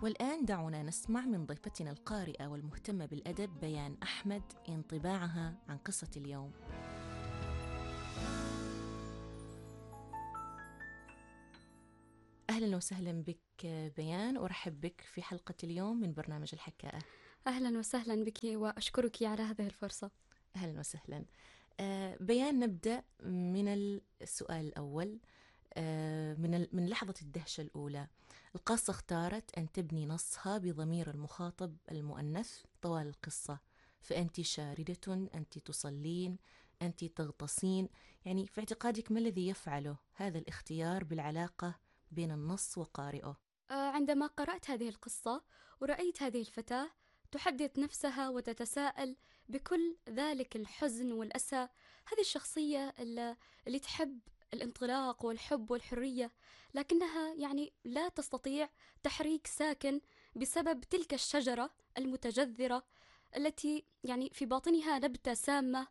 والآن دعونا نسمع من ضيفتنا القارئة والمهتمة بالأدب بيان أحمد انطباعها عن قصة اليوم. أهلا وسهلا بك بيان، أرحب بك في حلقة اليوم من برنامج الحكاءة. أهلا وسهلا بك وأشكرك على هذه الفرصة. أهلا وسهلا. بيان، نبدأ من السؤال الأول. من لحظة الدهشة الأولى، القاصة اختارت أن تبني نصها بضمير المخاطب المؤنث طوال القصة، فأنت شاردة، أنت تصلين، أنت تغطسين. يعني في اعتقادك ما الذي يفعله هذا الاختيار بالعلاقة بين النص وقارئه؟ عندما قرأت هذه القصة ورأيت هذه الفتاة تحدث نفسها وتتساءل بكل ذلك الحزن والأسى، هذه الشخصية اللي تحب الانطلاق والحب والحرية، لكنها يعني لا تستطيع تحريك ساكن بسبب تلك الشجرة المتجذرة التي يعني في باطنها نبتة سامة.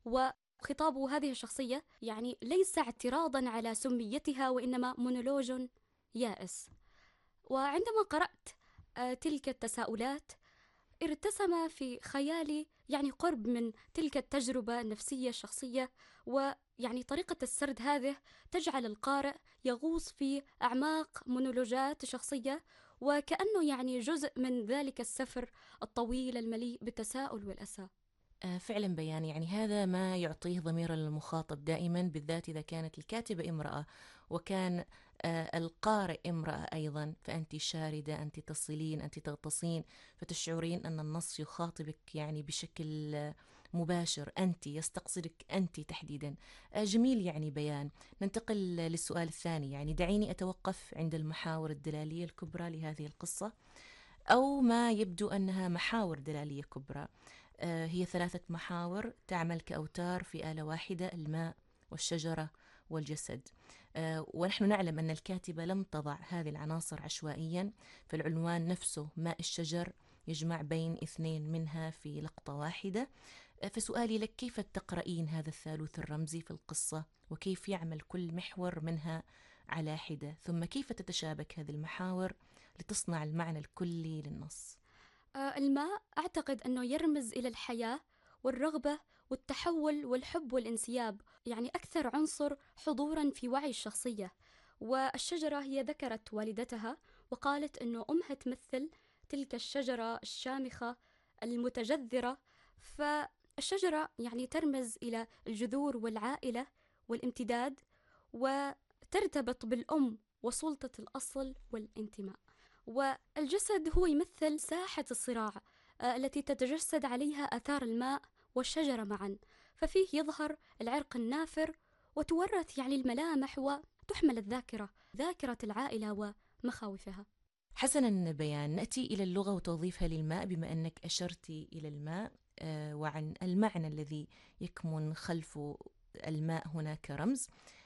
وخطاب هذه الشخصية يعني ليس اعتراضا على سميتها، وإنما مونولوج يائس. وعندما قرأت تلك التساؤلات ارتسم في خيالي يعني قرب من تلك التجربة النفسية الشخصية، ويعني طريقة السرد هذه تجعل القارئ يغوص في أعماق مونولوجات شخصية، وكأنه يعني جزء من ذلك السفر الطويل المليء بالتساؤل والأسى. فعلا بيان، يعني هذا ما يعطيه ضمير المخاطب دائما، بالذات إذا كانت الكاتبة امرأة وكان القارئ امرأة أيضا، فأنت شاردة، أنت تصلين، أنت تغطسين، فتشعرين أن النص يخاطبك يعني بشكل مباشر، أنت يستقصدك أنت تحديدا. جميل يعني بيان. ننتقل للسؤال الثاني. يعني دعيني أتوقف عند المحاور الدلالية الكبرى لهذه القصة، أو ما يبدو أنها محاور دلالية كبرى. هي 3 محاور تعمل كأوتار في آلة واحدة: الماء والشجرة والجسد. ونحن نعلم أن الكاتبة لم تضع هذه العناصر عشوائيا، فالعنوان نفسه ماء الشجر يجمع بين 2 منها في لقطة واحدة. فسؤالي لك: كيف تقرأين هذا الثالوث الرمزي في القصة، وكيف يعمل كل محور منها على حدة، ثم كيف تتشابك هذه المحاور لتصنع المعنى الكلي للنص؟ الماء أعتقد أنه يرمز إلى الحياة والرغبة والتحول والحب والانسياب، يعني أكثر عنصر حضورا في وعي الشخصية. والشجرة هي ذكرت والدتها وقالت أنه أمها تمثل تلك الشجرة الشامخة المتجذرة، فالشجرة يعني ترمز إلى الجذور والعائلة والامتداد، وترتبط بالأم وسلطة الأصل والانتماء. والجسد هو يمثل ساحة الصراع التي تتجسد عليها آثار الماء والشجرة معا، ففيه يظهر العرق النافر وتورث يعني الملامح وتحمل الذاكرة، ذاكرة العائلة ومخاوفها. حسنا بيان، نأتي إلى اللغة وتوظيفها للماء، بما أنك أشرتي إلى الماء وعن المعنى الذي يكمن خلف الماء هنا كرمز.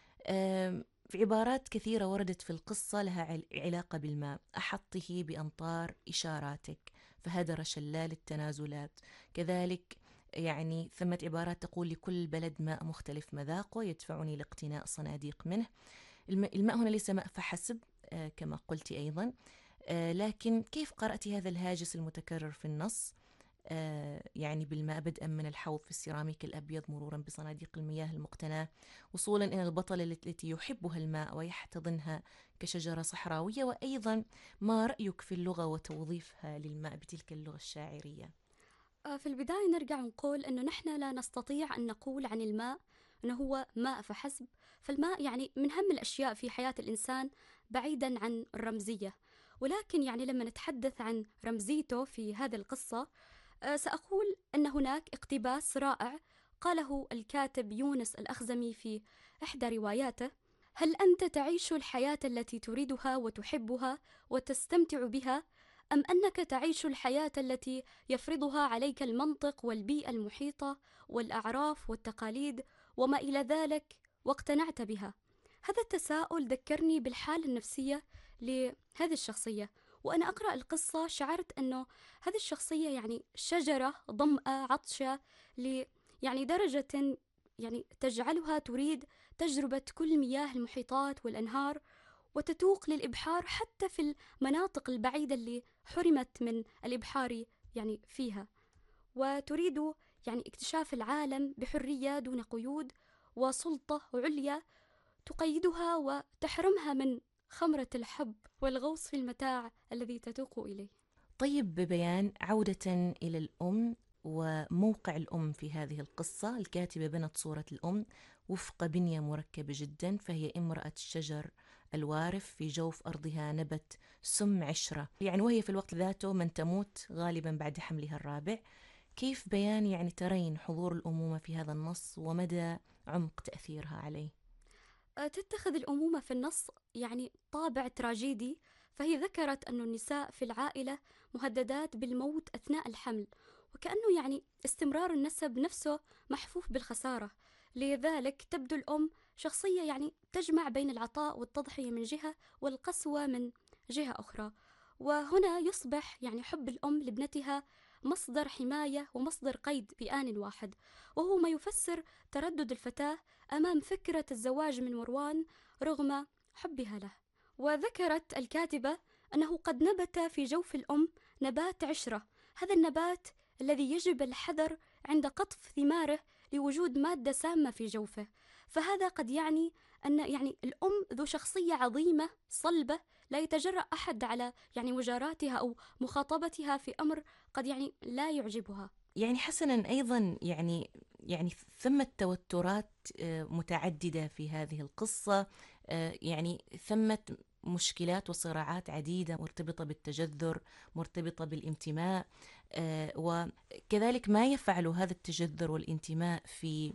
في عبارات كثيرة وردت في القصة لها علاقة بالماء: أحطه بأمطار إشاراتك، فهدر شلال التنازلات. كذلك يعني ثمة عبارات تقول: لكل بلد ماء مختلف مذاقه يدفعني لاقتناء صناديق منه. الماء هنا ليس ماء فحسب كما قلت أيضا. لكن كيف قرأت هذا الهاجس المتكرر في النص، يعني بالماء، بدءا من الحوض في السيراميك الأبيض، مرورا بصناديق المياه المقتناة، وصولا إلى البطلة التي يحبها الماء ويحتضنها كشجرة صحراوية؟ وأيضا ما رأيك في اللغة وتوظيفها للماء بتلك اللغة الشاعرية؟ في البداية نرجع نقول أنه نحن لا نستطيع أن نقول عن الماء أنه هو ماء فحسب، فالماء يعني من أهم الأشياء في حياة الإنسان بعيدا عن الرمزية. ولكن يعني لما نتحدث عن رمزيته في هذه القصة، سأقول أن هناك اقتباس رائع قاله الكاتب يونس الأخزمي في إحدى رواياته: هل أنت تعيش الحياة التي تريدها وتحبها وتستمتع بها، أم أنك تعيش الحياة التي يفرضها عليك المنطق والبيئة المحيطة والأعراف والتقاليد وما إلى ذلك واقتنعت بها؟ هذا التساؤل ذكرني بالحالة النفسية لهذه الشخصية، وأنا أقرأ القصة شعرت أنه هذه الشخصية يعني شجرة ضمأة عطشة يعني درجة يعني تجعلها تريد تجربة كل مياه المحيطات والأنهار، وتتوق للإبحار حتى في المناطق البعيدة اللي حرمت من الإبحار يعني فيها، وتريد يعني اكتشاف العالم بحرية دون قيود وسلطة عليا تقيدها وتحرمها من خمرة الحب والغوص في المتاع الذي تتوق إليه. طيب ببيان، عودة إلى الأم وموقع الأم في هذه القصة، الكاتبة بنت صورة الأم وفق بنية مركبة جدا، فهي امرأة الشجر الوارف في جوف أرضها نبت سم عشرة، يعني وهي في الوقت ذاته من تموت غالبا بعد حملها الرابع. كيف بيان يعني ترين حضور الأمومة في هذا النص ومدى عمق تأثيرها عليه؟ تتخذ الأمومة في النص يعني طابع تراجيدي، فهي ذكرت أن النساء في العائلة مهددات بالموت أثناء الحمل، وكأنه يعني استمرار النسب نفسه محفوف بالخسارة. لذلك تبدو الأم شخصية يعني تجمع بين العطاء والتضحية من جهة والقسوة من جهة أخرى. وهنا يصبح يعني حب الأم لابنتها مصدر حماية ومصدر قيد بآن واحد، وهو ما يفسر تردد الفتاة أمام فكرة الزواج من مروان رغم حبها له. وذكرت الكاتبة أنه قد نبت في جوف الأم نبات عشرة، هذا النبات الذي يجب الحذر عند قطف ثماره لوجود مادة سامة في جوفه. فهذا قد يعني أن يعني الأم ذو شخصية عظيمة صلبة، لا يتجرأ أحد على يعني مجاراتها أو مخاطبتها في أمر قد يعني لا يعجبها. يعني حسنا أيضا يعني ثمة توترات متعددة في هذه القصة، يعني ثمة مشكلات وصراعات عديدة مرتبطة بالتجذر، مرتبطة بالانتماء، وكذلك ما يفعل هذا التجذر والانتماء في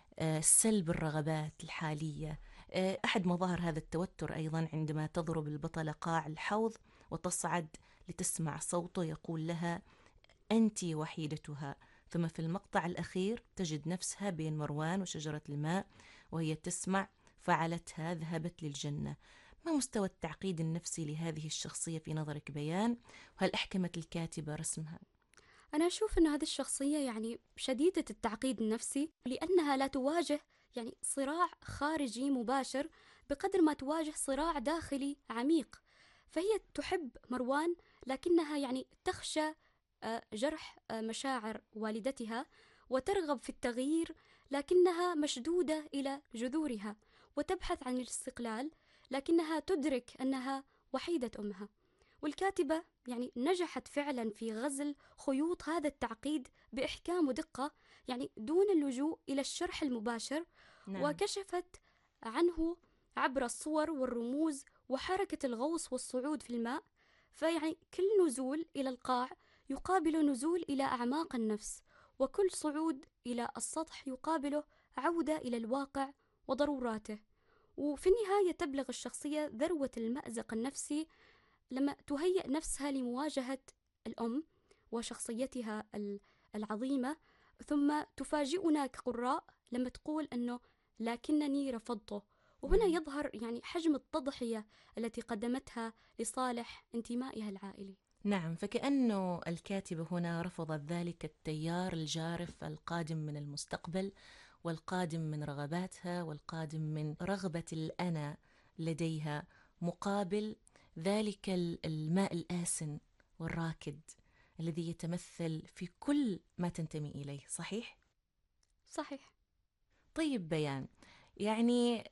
سلب الرغبات الحالية. أحد مظاهر هذا التوتر أيضا عندما تضرب البطلة قاع الحوض وتصعد لتسمع صوته يقول لها أنت وحيدتها، ثم في المقطع الأخير تجد نفسها بين مروان وشجرة الماء وهي تسمع فعلتها ذهبت للجنة. ما مستوى التعقيد النفسي لهذه الشخصية في نظرك بيان؟ وهل أحكمت الكاتبة رسمها؟ أنا أشوف أن هذه الشخصية يعني شديدة التعقيد النفسي، لأنها لا تواجه يعني صراع خارجي مباشر بقدر ما تواجه صراع داخلي عميق. فهي تحب مروان، لكنها يعني تخشى جرح مشاعر والدتها، وترغب في التغيير لكنها مشدودة إلى جذورها، وتبحث عن الاستقلال لكنها تدرك أنها وحيدة أمها. والكاتبة يعني نجحت فعلا في غزل خيوط هذا التعقيد بإحكام ودقة، يعني دون اللجوء إلى الشرح المباشر. نعم. وكشفت عنه عبر الصور والرموز وحركة الغوص والصعود في الماء، فيعني كل نزول إلى القاع يقابل نزول إلى أعماق النفس، وكل صعود إلى السطح يقابله عودة إلى الواقع وضروراته. وفي النهاية تبلغ الشخصية ذروة المأزق النفسي لما تهيئ نفسها لمواجهة الأم وشخصيتها العظيمة، ثم تفاجئنا كقراء لما تقول أنه لكنني رفضته. وهنا يظهر يعني حجم التضحية التي قدمتها لصالح انتمائها العائلي. نعم، فكأنه الكاتبة هنا رفضت ذلك التيار الجارف القادم من المستقبل والقادم من رغباتها والقادم من رغبة الأنا لديها، مقابل ذلك الماء الآسن والراكد الذي يتمثل في كل ما تنتمي إليه. صحيح؟ صحيح. طيب بيان، يعني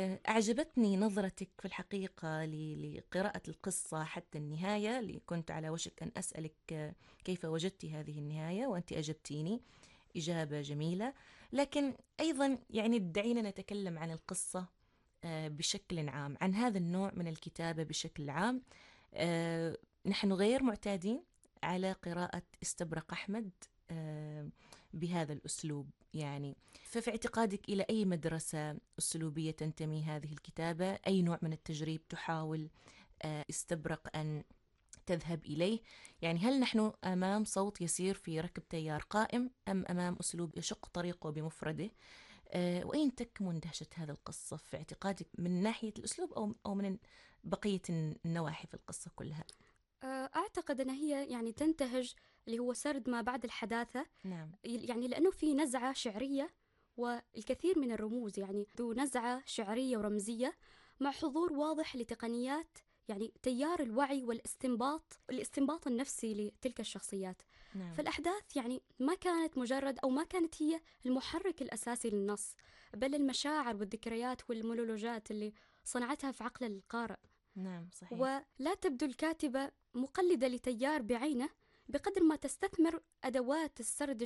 أعجبتني نظرتك في الحقيقة لقراءة القصة حتى النهاية، اللي كنت على وشك أن أسألك كيف وجدت هذه النهاية، وأنت أجبتيني إجابة جميلة. لكن أيضا يعني دعينا نتكلم عن القصة بشكل عام، عن هذا النوع من الكتابة بشكل عام. نحن غير معتادين على قراءة استبرق أحمد بهذا الأسلوب، يعني ففي اعتقادك إلى أي مدرسة أسلوبية تنتمي هذه الكتابة؟ أي نوع من التجريب تحاول استبرق أن تذهب إليه؟ يعني هل نحن أمام صوت يسير في ركب تيار قائم أم أمام أسلوب يشق طريقه بمفرده؟ وأين تكمن دهشة هذا القصة في اعتقادك من ناحية الأسلوب أو من بقية النواحي في القصة كلها؟ أعتقد أن هي يعني تنتهج اللي هو سرد ما بعد الحداثة. نعم. يعني لأنه في نزعة شعرية والكثير من الرموز، يعني ذو نزعة شعرية ورمزية مع حضور واضح لتقنيات يعني تيار الوعي الاستنباط النفسي لتلك الشخصيات. نعم. فالأحداث يعني ما كانت مجرد أو ما كانت هي المحرك الأساسي للنص، بل المشاعر والذكريات والمونولوجات اللي صنعتها في عقل القارئ. نعم صحيح. ولا تبدو الكاتبة مقلدة لتيار بعينه بقدر ما تستثمر أدوات السرد